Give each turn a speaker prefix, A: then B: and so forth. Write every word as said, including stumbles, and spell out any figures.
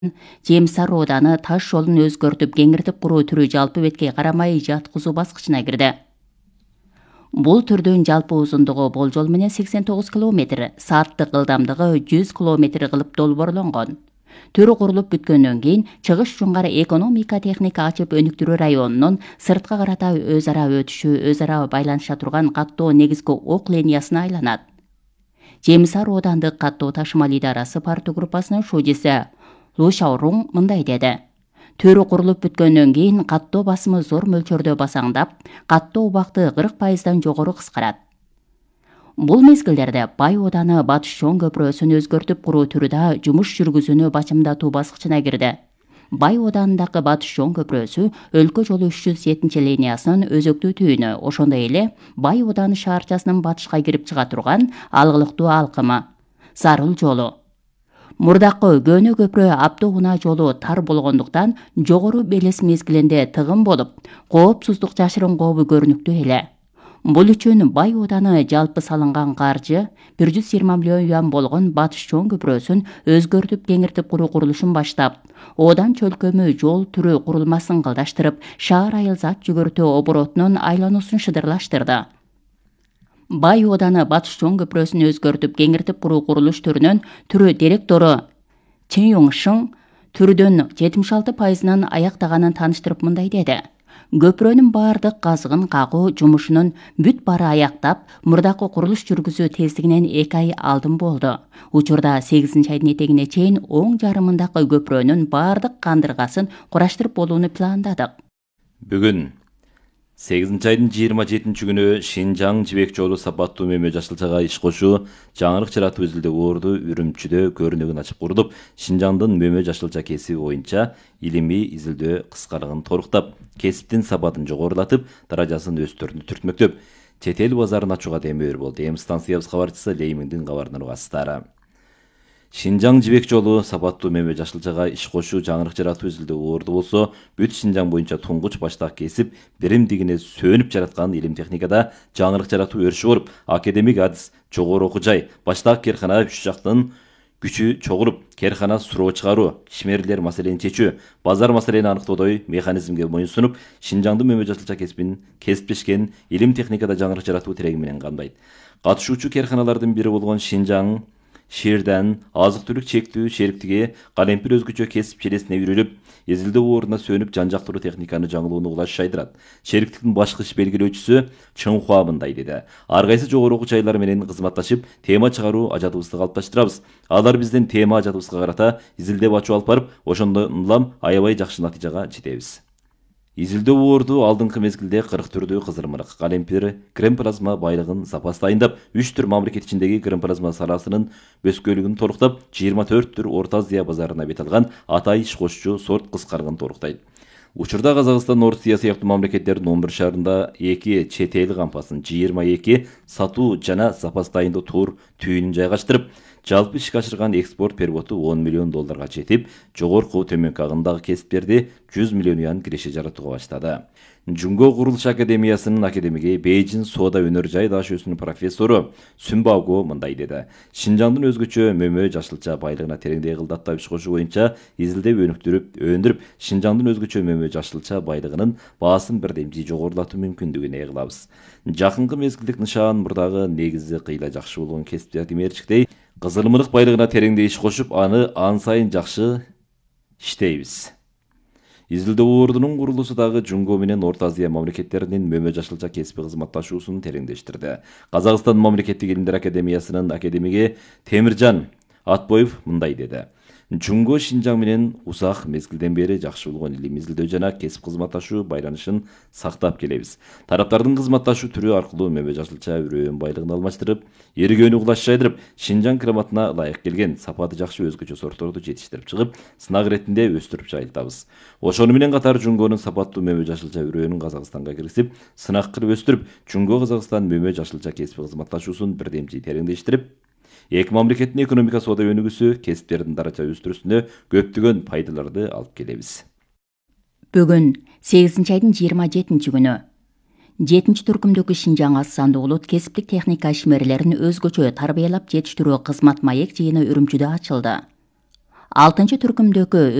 A: Жемсар ооданы таш жолун өзгөртүп кеңиртип куруу түрү жалпы бетке карамай жаткызуу баскычына кирди. Бул түрдүн жалпы узундугу болжол менен сексен тогуз километр, сааттык ылдамдыгы жүз километр кылып долбоорлонгон. Түрү курулуп бүткөндөн кийин Чыгыш Жуңгар экономика техника ачып өнүктүрүү районунун сыртка карата өз ара өтүшү, өз ара байланыша турган каттоо негизги ок линиясына айланат. Жемсар оодандык каттоо ташымал идарасы парту группасынын шужесі Лу Шаорун мындай деди. Түрү курулуп бүткөндөн кийин каттоо басымы зор мөлчөрдө басаңдап, каттоо убакты кырк пайыздан жогору кыскарат. Бул мезгилдерде Бай ооданы Батыш чоң көпүрөсүн өзгөртүп куруу түрү да жумуш жүргүзүүнү бачымдатуу баскычына кирди. Бай оодандагы Батыш чоң көпүрөсү өлкө жолу үч жүз жетинчи линиясынын өзөктүү түйүнү, ошондой эле Бай ооданы шаарчасынын батышка кирип чыга турган алгылыктуу алкымы. Зарыл жолу. Мурдакы Көнө көпүрө автоунаа жолу тар болгондуктан жогору белес мезгилинде тыгын болуп, коопсуздук жашырын кообу көрүнүктүү эле. Бул үчүн Бай ооданы жалпы салынган каржы бир жүз жыйырма миллион юан болгон Батыш чоң көпүрөсүн өзгөртүп кеңиртип куруу курулушун баштап, оодан чөлкөмү жол түрү курулмасын кылдаштырып, шаар айыл зат жүгөртүү оборотунун айлануусун шыдырлаштырды. Бай ооданы Батыш чоң көпүрөсүн өзгөртүп кеңиртип куруу курулуш түрүнүн түрү директору Чен Юң Шың түрдүн жетимиш алты пайызынын аяктаганын тааныштырып мындай деди. Көпүрөнүн баардык казыгын кагуу жумушунун бүт баары аяктап, мурдакы курулуш жүргүзүү тездигинен эки ай алдын болду. Учурда сегизинчи айдын этегине чейин оң жарымындагы көпүрөнүн баардык кандыргасын кураштырып болууну пландадык.
B: Бүгүн сегизинчи айдын жыйырма жетинчи күнү Шинжаң жибек жолу сапаттуу мөмө жашылчага иш кошуу жаңырык жаратуу изилдөө орду Үрүмчүдө көрүнөгүн ачып курдуп, Шинжаңдын мөмө жашылча кесиби боюнча илимий изилдөө кыскарыгын торуктап, кесиптин сапатын жогорулатып, даражасын өстөрүнү түртмөктөп, чет эл базарын ачууга демөөр болду. Эми станциябыз кабарчысы Леймиңдин кабарынан угасыздар. Шинжаң жибек жолу сапаттуу мөмө жашылчага иш кошуу жаңырык жаратуу изилдөө орду болсо, бүт Шинжаң боюнча туңгуч баштак кесип, биримдигине сөнүп жараткан илим техникада жаңырык жаратуу өрүшү болуп, академик адис, жогору окуу жай, баштак керкана үч жактын күчү чогулуп, керкана суроо чыгаруу, ишмерлер маселени чечүү, базар маселени аныктоодой механизмге моюнсунуп, Шинжаңдын мөмө жашылча кесибин кесиптешкен илим техникада жаңырык жаратуу тиреги менен камдайт. Катышуучу керканалардын бири болгон Шинжаң Шерден азык түлүк чектүү шериктиги калемпир өзгөчө кесип челесине үйрөлүп, изилдөө ордуна сөнүп жан-жактуу техниканы жаңылууну улаш шайдырат. Шериктиктин башкы иш белгилөөчүсү Чың Хуа мындай деди. Ар кайсы жогору окуу жайлар менен кызматташып, тема чыгаруу ажатыбызды калыпташтырабыз. Алар биздин тема ажатыбызга карата изилдеп ачуу алып барып, ошондон улам аябай жакшы натыйжага жетебиз. Изилдөө орду алдыңкы мезгилде кырк түрдүү кызырмырык, калемпир, крем плазма байлыгын запастайындап, үч түр мамлекет ичиндеги крем плазма саласынын бөскөлүгүн торуктап, жыйырма төрт түр Орто Азия базарына бет алган атай иш кошчу сорт кыскарыгын торуктайт. Учурда Казакстан, Орусия сыяктуу мамлекеттердин он бир шаарында эки чет эл кампасын, жыйырма эки сатуу жана запас дайындоо тур түйүнүн жайгаштырып, жалпы ишке ашырган экспорт переводу он миллион долларга жетип, жогорку төмөнкү агымдагы кесиптерди жүз миллион юан киреше жаратууга баштады. Жумго курулуш академиясынын академиги, Бейжин соода өнөр жай дашөөсүнүн профессору Сүмбаго мындай деди. Шинжаңдын өзгөчө мөмө жашылча байлыгына тереңдей кылдаттап иш кошуу боюнча изилдеп өнүктүрүп, өндүрүп, Шинжаңдын өзгөчө мөмө жашылча байлыгынын баасын бирдемжи жогорулатуу мүмкүндүгүн ээ кылабыз. Жакынкы мезгилдик нышан мурдагы негизи кыйла жакшы болгон кесиптерди мерчиктей, кызылмырык байлыгына тереңдей иш кошуп, аны ан сайын жакшы иштейбиз. Изилдөө ордунун курулуусу дагы Жумго менен Орто Азия мамлекеттеринин мөмө жашылча кесиби кызматташуусун тереңдештирди. Казакстан мамлекеттик илимдер академиясынын академиги Темиржан Атбоев мындай деди. Жумго Шинжаң менен узак мезгилден бери жакшы болгон илим изилдөө жана кесип кызматташуу байланышын сактап келебиз. Тараптардын кызматташуу түрү аркылуу мөмө жашылча үрөөн байлыгын алмаштырып, эргөөнү улаш шайдырып, Шинжаң климатына ылайык келген сапаты жакшы өзгөчө сорторду жетиштирип чыгып, сынак иретинде өстүрүп жайылтабыз. Ошону менен катар Жумгонун сапаттуу мөмө жашылча үрөөнүн Казакстанга киргизип, сынак кылып өстүрүп, Жумго Казакстан мөмө жашылча кесип кызматташуусун бирдемжи тереңдештирип, эки мамлекеттин экономика соода өнүгүүсү, кесиптердин даража өстүрүүсүнө көптөгөн пайдаларды алып келебиз.
A: Бүгүн сегизинчи айдын жыйырма жетинчи күнү жетинчи түркүмдөгү Шинжаң аз сандуу улут кесиптик техника ишмерлерин өзгөчө тарбиялап жетиштирүү кызмат маек жыйыны Үрүмчүдө ачылды. алтынчы түркүмдөгү